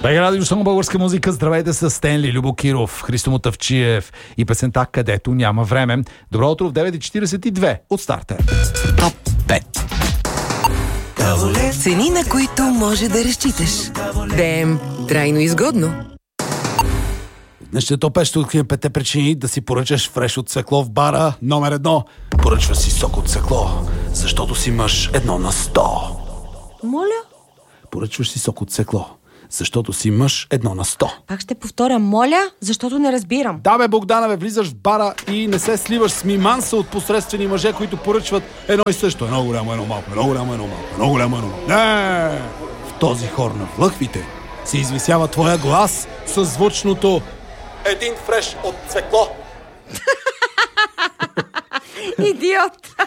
БГ Радио само българска музика. Здравейте с Стенли, Любо Киров, Христо Мотавчиев и песента "Където няма време". Добро утро в 9:42 от старта. Топ 5. Цени, на които може да разчиташ. ДМ трайно изгодно. Днешния топ 5 ще открием 5 причини да си поръчаш фреш от цвекло в бара. Номер 1. Поръчва си сок от цвекло, защото си мъж 1 на 100. Моля? Поръчваш си сок от цвекло, защото си мъж 1 на 100. Пак ще повторя, моля, защото не разбирам. Да, бе, Богдана, влизаш в бара и не се сливаш с миманса от посредствени мъже, които поръчват едно и също. Едно голямо, едно малко, едно голямо, едно малко, едно голямо, едно малко. Не! В този хор на влъхвите се извисява твоя глас със звучното "един фреш от цвекло". Идиот!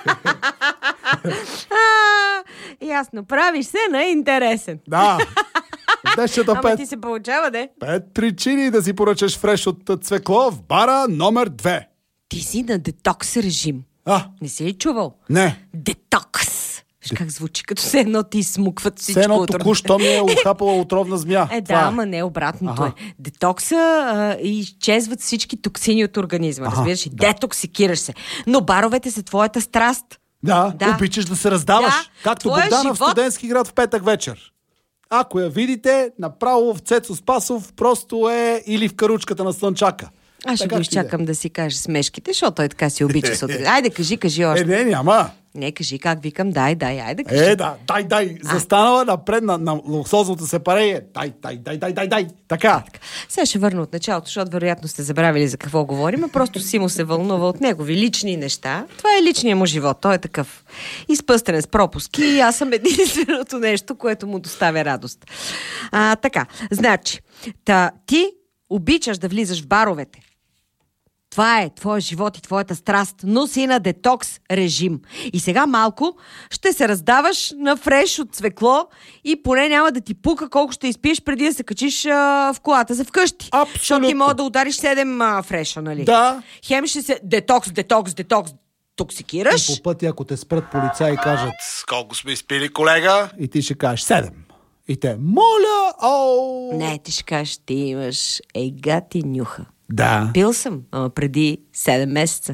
Ясно, правиш се на интересен. Да. Днешната Ама 5. ти се получава, де? 5 причини да си поръчаш фреш от цвекло в бара номер 2. Ти си на детокс режим. Не си ли чувал? Не. Детокс! Виж как звучи, като се едно ти смукват всичко. Все едно току-що ми е ухапала отровна змия. Да, ама не, обратното е. Детокса изчезват всички токсини от организма. Разбираш ли? Детоксикираш се. Но баровете са твоята страст. Да, обичаш да се раздаваш. Да, както твоя Богдана живот... в Студентски град в петък вечер. Ако я видите, направо в Цецо Спасов просто е или в каручката на Слънчака. Аз ще го изчакам да си кажеш смешките, защото той така си обича. Айде, кажи още. Не, няма. Не, кажи как викам, дай, айде кажи. Дай. Застанала напред на луксозното сепарение. Дай. Така. Сега ще върна от началото, защото вероятно сте забравили за какво говорим, а просто Симо се вълнува от негови лични неща. Това е личният му живот, той е такъв изпъстрен с пропуски и аз съм единственото нещо, което му доставя радост. Така, значи, ти обичаш да влизаш в баровете. Това е твоя живот и твоята страст, но си на детокс режим. И сега малко ще се раздаваш на фреш от цвекло и поне няма да ти пука колко ще изпиеш преди да се качиш в колата за вкъщи. Абсолютно. Защото ти мога да удариш 7 фреша, нали? Да. Хем ще се детокс, токсикираш. И по пътя, ако те спрат полицаи и кажат: "Колко сме изпили, колега?" И ти ще кажеш 7. И те: "Моля, Не, ти ще кажеш, ти имаш егати нюха. Да. Пил съм, преди 7 месеца.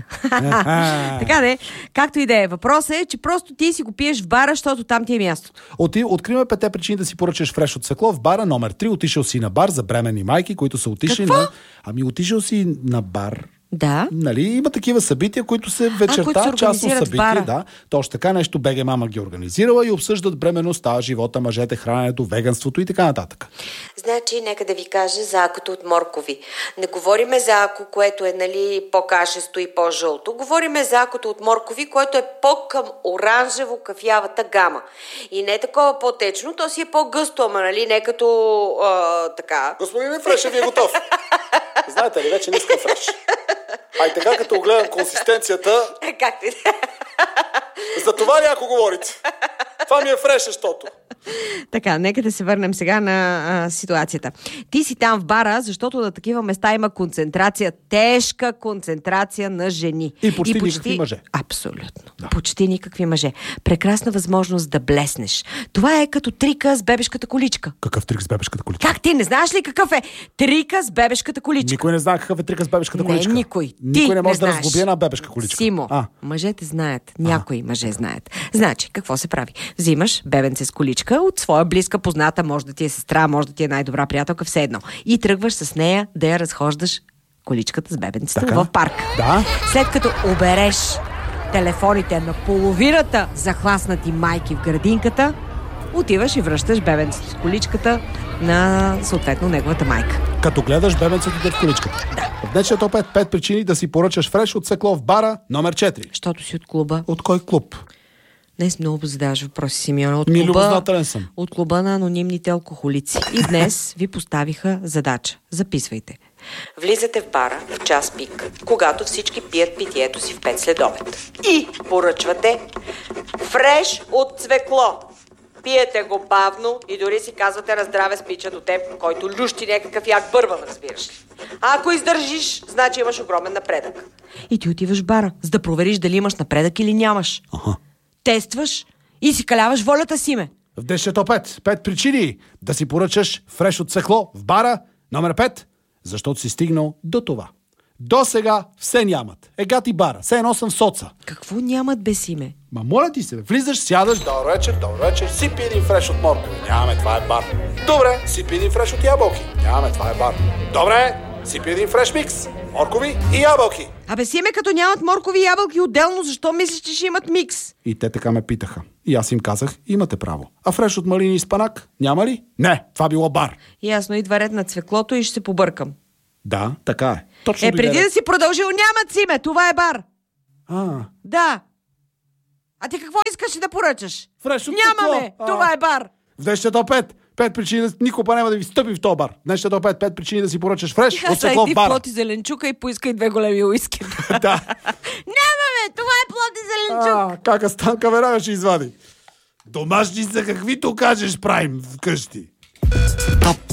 Така де, както и да е. Въпросът е, че просто ти си го пиеш в бара, защото там ти е мястото. Откриваме 5 причини да си поръчаш фреш от цвекло в бара номер 3. Отишъл си на бар за бременни майки, които са отишли Какво? отишъл си на бар. Да. Нали, има такива събития, които се вечерта, частно събитие, да. Точно така нещо БГ Мама ги организирала и обсъждат бременността, живота, мъжете, храненето, веганството и така нататък. Значи, нека да ви кажа за акото от моркови. Не говориме за ако, което е, нали, по-кашесто и по-жълто. Говориме за акото от моркови, което е по-към оранжево-кафявата гама. И не такова по-течно, то си е по-гъсто, ама, нали, не като така. Господине, фрешът ви е готов. Знаете ли, вече не искам фреш. Ай така, като огледам консистенцията... Как ти? За това ли ако говорите? Това ми е фреш, защото... Така, нека да се върнем сега на ситуацията. Ти си там в бара, защото на такива места има концентрация, тежка концентрация на жени. И почти никакви мъже. Абсолютно. Да. Почти никакви мъже. Прекрасна възможност да блеснеш. Това е като трика с бебешката количка. Какъв трик с бебешката количка? Как ти не знаеш ли какъв е трика с бебешката количка? Никой не знае какъв е трика с бебешката количка. Не, никой. Никой не може да знаеш. разглоби една бебешка количка. Симо, мъжете знаят. Някои мъже знаят. Значи, какво се прави? Взимаш бебенце с количка от своя близка позната, може да ти е сестра, може да ти е най-добра приятелка, все едно. И тръгваш с нея да я разхождаш количката с бебенцето в парк. Да. След като обереш телефоните на половината захласнати майки в градинката, отиваш и връщаш бебенцето с количката на съответно неговата майка. Като гледаш бебенцето в количката. Да. В днешния топ 5 причини да си поръчаш фреш от цвекло в бара номер 4. Защото си от клуба. От кой клуб? Днес много задаваш въпроси, Симеона. Любознателен съм. От клуба на анонимните алкохолици. И днес ви поставиха задача. Записвайте. Влизате в бара в час пик, когато всички пият питието си в 5 следобед. И поръчвате фреш от цвекло. Пиете го бавно и дори си казвате на здраве спича до теб, който лющи някакъв як бърван, разбираш ли. А ако издържиш, значи имаш огромен напредък. И ти отиваш в бара, за да провериш дали имаш напредък или нямаш. Ага. Тестваш и си каляваш волята си, ме. В десето 5. 5 причини да си поръчаш фреш от цекло в бара. Номер 5. Защото си стигнал до това. До сега все нямат. Егати бара. Все едно съм в соца. Какво нямат без име? Ма моля ти се, влизаш, сядаш, добър вечер, сипи един фреш от моркови. Нямаме, това е бар. Добре, сипи един фреш от ябълки. Нямаме, това е бар. Добре, сипи един фреш микс. Моркови и ябълки. Без име, като нямат моркови и ябълки отделно, защо мислиш, че ще имат микс? И те така ме питаха. И аз им казах, имате право. А фреш от малини и спанак, няма ли? Не, това било бар. Ясно, идва ред на цвеклото и ще се побъркам. Да, така е. Точно преди да си продължил, нямат си име, това е бар. Да. А ти какво искаш да поръчаш? Фреш от Нямаме, това е бар. В днешното 5. 5 причини, никога па няма да ви стъпи в този бар. Днешното 5. 5 причини да си поръчаш фреш от цекло в бара. Плод и зеленчука и поискай 2 големи уиски. Да. Нямаме, това е плод и зеленчук. Кака Станка веднага ще извади. Домашни за каквито кажеш правим вкъщи. Топ